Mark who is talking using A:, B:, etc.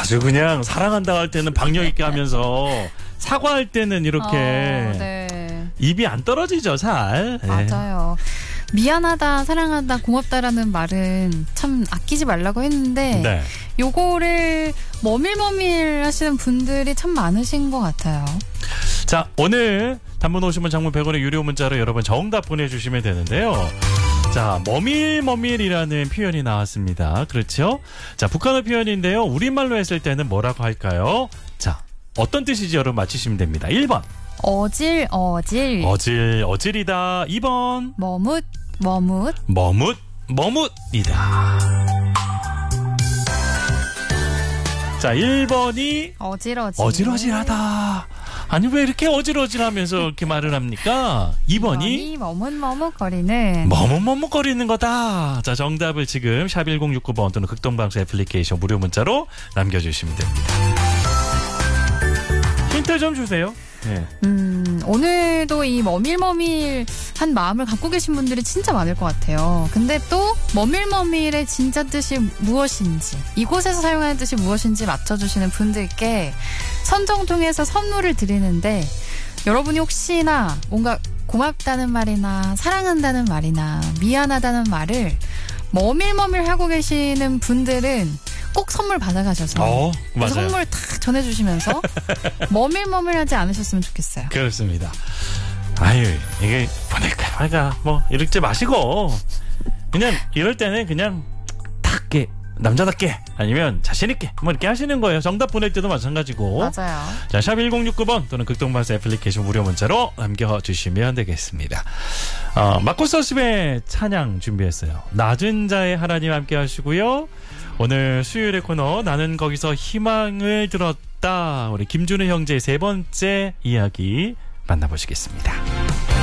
A: 아주 그냥 사랑한다 할 때는 박력 있게 하면서 사과할 때는 이렇게
B: 네.
A: 입이 안 떨어지죠, 잘.
B: 맞아요. 미안하다, 사랑한다, 고맙다라는 말은 참 아끼지 말라고 했는데
A: 네.
B: 요거를 머밀머밀 하시는 분들이 참 많으신 것 같아요.
A: 자, 오늘 단문 50원, 장문 100원의 유료 문자로 여러분 정답 보내주시면 되는데요. 자, 머밀머밀이라는 표현이 나왔습니다. 그렇죠? 자, 북한어 표현인데요. 우리말로 했을 때는 뭐라고 할까요? 자, 어떤 뜻이지 여러분 맞히시면 됩니다. 1번.
B: 어질.
A: 어질이다. 2번. 머뭇이다. 자, 1번이 어질어질하다. 아니 왜 이렇게 어질어질하면서 이렇게 말을 합니까? 2번이 머뭇머뭇거리는 거다. 자, 정답을 지금 샵 1069번 또는 극동방송 애플리케이션 무료 문자로 남겨주시면 됩니다. 힌트 좀 주세요. 네.
B: 오늘도 이 머밀머밀한 마음을 갖고 계신 분들이 진짜 많을 것 같아요. 근데 또 머밀머밀의 진짜 뜻이 무엇인지, 이곳에서 사용하는 뜻이 무엇인지 맞춰주시는 분들께 선정 통해서 선물을 드리는데, 여러분이 혹시나 뭔가 고맙다는 말이나 사랑한다는 말이나 미안하다는 말을 머밀머밀하고 계시는 분들은 꼭 선물 받아가셔서
A: 맞아요.
B: 선물 탁 전해주시면서 머밀머밀하지 않으셨으면 좋겠어요.
A: 그렇습니다. 아유, 이게 보낼까 말까 뭐 이렇게 마시고 그냥 이럴 때는 그냥 탁게 남자답게 아니면 자신있게 뭐 이렇게 하시는 거예요. 정답 보낼 때도 마찬가지고.
B: 맞아요.
A: 자, 샵 1069번 또는 극동방송 애플리케이션 무료 문자로 남겨주시면 되겠습니다. 마코서스의 찬양 준비했어요. 낮은 자의 하나님 함께 하시고요. 오늘 수요일의 코너 나는 거기서 희망을 들었다. 우리 김준우 형제의 세 번째 이야기 만나보시겠습니다.